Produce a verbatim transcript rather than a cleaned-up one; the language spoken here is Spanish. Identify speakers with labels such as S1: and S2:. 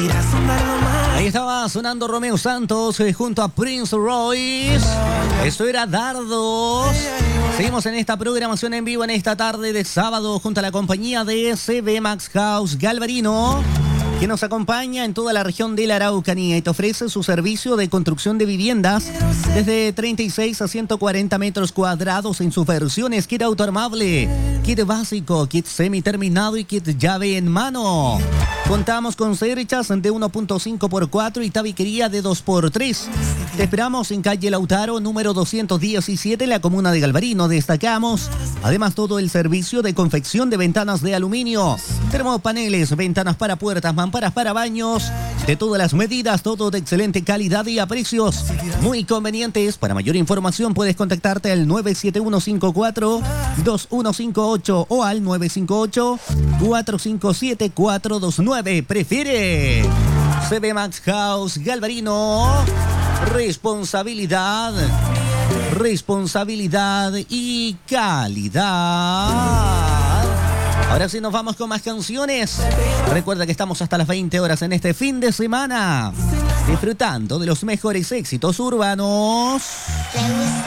S1: Ahí estaba sonando Romeo Santos eh, junto a Prince Royce. Eso era Dardos. Seguimos en esta programación en vivo en esta tarde de sábado junto a la compañía de C B Max House Galvarino, que nos acompaña en toda la región de la Araucanía y te ofrece su servicio de construcción de viviendas desde treinta y seis a ciento cuarenta metros cuadrados en sus versiones: kit autoarmable, kit básico, kit semiterminado y kit llave en mano. Contamos con cerchas de uno punto cinco por cuatro y tabiquería de dos por tres. Te esperamos en calle Lautaro, número doscientos diecisiete, en la comuna de Galvarino. Destacamos además todo el servicio de confección de ventanas de aluminio, termopaneles, ventanas para puertas, mamparas para baños, de todas las medidas, todo de excelente calidad y a precios muy convenientes. Para mayor información puedes contactarte al nueve siete uno cinco cuatro dos uno cinco ocho o al nueve cinco ocho cuatro cinco siete cuatro dos nueve. Prefiere C B Max House Galvarino. Responsabilidad, responsabilidad y calidad. Ahora sí nos vamos con más canciones. Recuerda que estamos hasta las veinte horas en este fin de semana, disfrutando de los mejores éxitos urbanos.